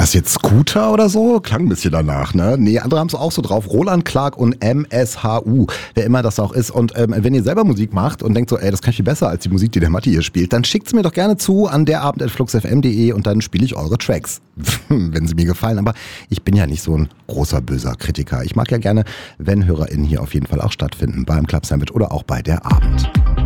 das jetzt Scooter oder so? Klang ein bisschen danach, ne? Nee, andere haben es auch so drauf. Roland Clark und MSHU, wer immer das auch ist. Und wenn ihr selber Musik macht und denkt so, ey, das kann ich viel besser als die Musik, die der Matti hier spielt, dann schickt's mir doch gerne zu an derabend@fluxfm.de und dann spiele ich eure Tracks, wenn sie mir gefallen. Aber ich bin ja nicht so ein großer, böser Kritiker. Ich mag ja gerne, wenn HörerInnen hier auf jeden Fall auch stattfinden, beim Club Sandwich oder auch bei der Abend.